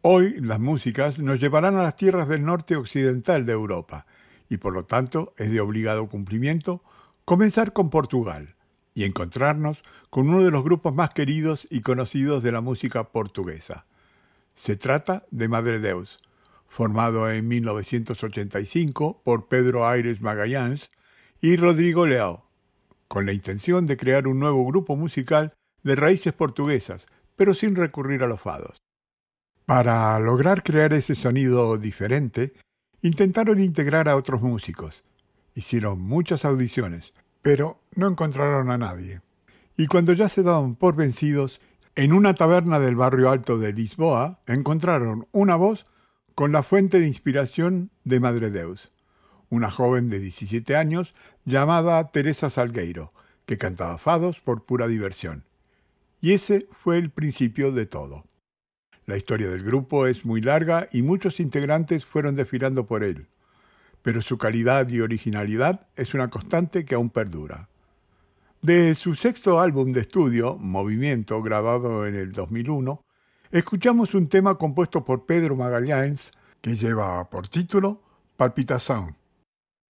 Hoy las músicas nos llevarán a las tierras del norte occidental de Europa y por lo tanto es de obligado cumplimiento comenzar con Portugal y encontrarnos con uno de los grupos más queridos y conocidos de la música portuguesa. Se trata de Madre Deus, formado en 1985 por Pedro Aires Magalhães y Rodrigo Leão, con la intención de crear un nuevo grupo musical de raíces portuguesas, pero sin recurrir a los fados. Para lograr crear ese sonido diferente, intentaron integrar a otros músicos. Hicieron muchas audiciones, pero no encontraron a nadie. Y cuando ya se daban por vencidos, en una taberna del barrio alto de Lisboa, encontraron una voz con la fuente de inspiración de Madre Deus, una joven de 17 años llamada Teresa Salgueiro, que cantaba fados por pura diversión. Y ese fue el principio de todo. La historia del grupo es muy larga y muchos integrantes fueron desfilando por él, pero su calidad y originalidad es una constante que aún perdura. De su sexto álbum de estudio, Movimiento, grabado en el 2001, escuchamos un tema compuesto por Pedro Magalhães que lleva por título Palpitação.